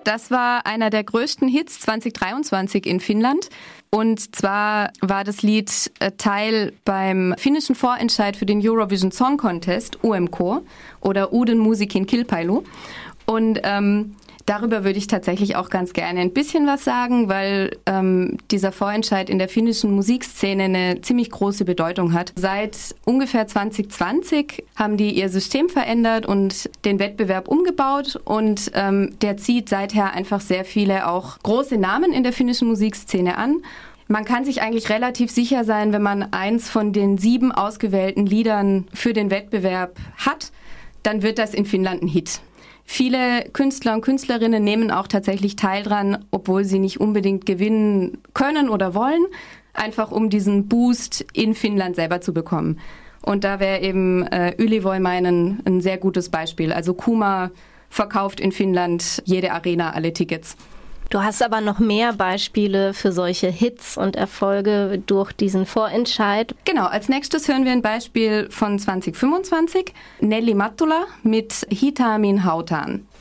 Das war einer der größten Hits 2023 in Finnland. Und zwar war das Lied Teil beim finnischen Vorentscheid für den Eurovision Song Contest, UMK, oder Uuden musiikin kilpailu. Und darüber würde ich tatsächlich auch ganz gerne ein bisschen was sagen, weil dieser Vorentscheid in der finnischen Musikszene eine ziemlich große Bedeutung hat. Seit ungefähr 2020 haben die ihr System verändert und den Wettbewerb umgebaut und der zieht seither einfach sehr viele auch große Namen in der finnischen Musikszene an. Man kann sich eigentlich relativ sicher sein, wenn man eins von den 7 ausgewählten Liedern für den Wettbewerb hat, dann wird das in Finnland ein Hit. Viele Künstler und Künstlerinnen nehmen auch tatsächlich teil dran, obwohl sie nicht unbedingt gewinnen können oder wollen, einfach um diesen Boost in Finnland selber zu bekommen. Und da wäre eben Ylivoimainen ein sehr gutes Beispiel. Also Kuma verkauft in Finnland jede Arena alle Tickets. Du hast aber noch mehr Beispiele für solche Hits und Erfolge durch diesen Vorentscheid. Genau, als nächstes hören wir ein Beispiel von 2025. Nelly Mattula mit Hitamin Hautaan.